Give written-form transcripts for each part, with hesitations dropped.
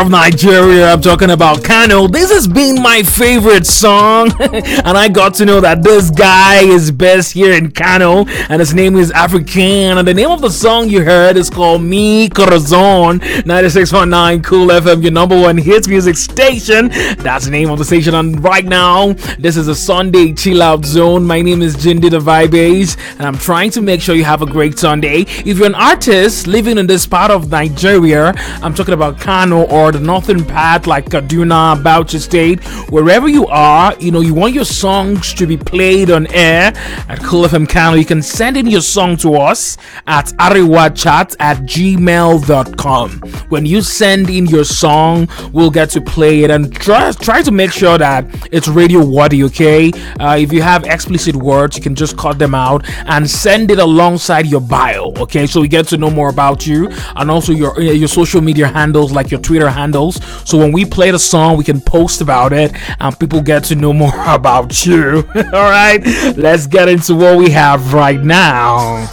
of Nigeria. I'm talking about Kano. This has been my favorite song, and I got to know that this guy is best here in Kano, and his name is African. And the name of the song you heard is called Mi Corazon. 96.9 Cool FM, your number one hits music station. That's the name of the station. And right now, this is a Sunday chill out zone. My name is Jindy the Vibes, and I'm trying to make sure you have a great Sunday. If you're an artist living in this part of Nigeria, I'm talking about Kano or the northern part like Kaduna, Bauchi State, wherever you are, you want your songs to be played on air at Cool FM Kano, you can send in your song to us at arewachat@gmail.com. When you send in your song, we'll get to play it, and try to make sure that it's radio worthy, okay? If you have explicit words, you can just cut them out and send it alongside your bio, okay? So we get to know more about you, and also your social media handles, like your Twitter handles, so when we play the song we can post about it and people get to know more about you. All right, let's get into what we have right now.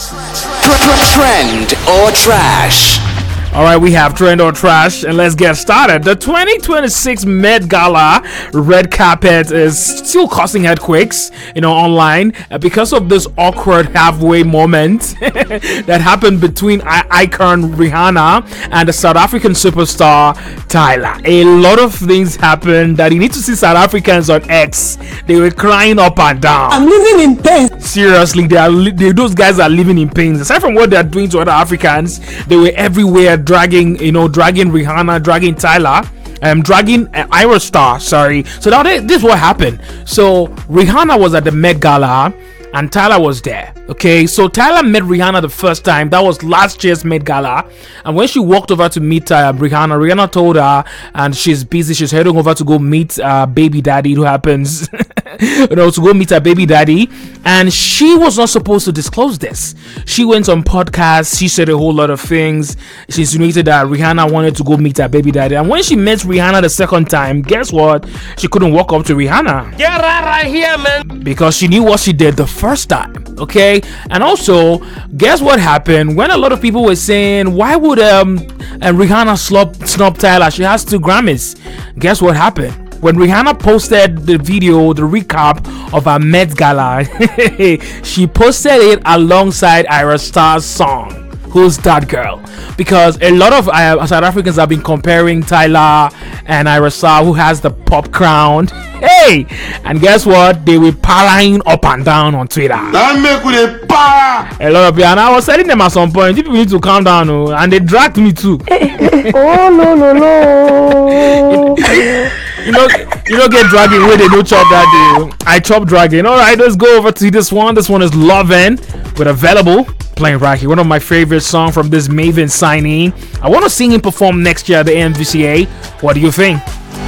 Trend or trash. All right, we have Trend or Trash, and let's get started. The 2026 Met Gala red carpet is still causing earthquakes, online because of this awkward halfway moment that happened between icon Rihanna and the South African superstar Tyler. A lot of things happened that you need to see South Africans on X. They were crying up and down. I'm living in pain. Seriously, those guys are living in pain. Aside from what they're doing to other Africans, they were everywhere dragging Rihanna, dragging Tyler, dragging Ira Star. Sorry. So now this is what happened. So Rihanna was at the Met Gala and Tyler was there. Okay, so Tyler met Rihanna the first time. That was last year's Met Gala. And when she walked over to meet Rihanna told her, and she's busy, she's heading over to go meet baby daddy, who happens to go meet her baby daddy. And she was not supposed to disclose this. She went on podcasts, she said a whole lot of things. She insinuated that Rihanna wanted to go meet her baby daddy. And when she met Rihanna the second time, guess what? She couldn't walk up to Rihanna. Get right here, man. Because she knew what she did the first time. Okay, and also guess what happened when a lot of people were saying, why would Rihanna snub Tyler? She has 2 Grammys. Guess what happened when Rihanna posted the video, the recap of her Met Gala? She posted it alongside Ira Star's song, Who's That Girl? Because a lot of South Africans have been comparing Tyler and Ira Star, who has the pop crown. Hey, and guess what? They were partying up and down on Twitter. A lot of people, and I was telling them at some point, people need to calm down, and they dragged me too. Oh no. You don't get dragging where they don't chop that day. I chop dragging. All right, let's go over to this one. This one is Lovin' with Available, playing right here. One of my favorite songs from this Maven signing. I want to see him perform next year at the MVCA. What do you think?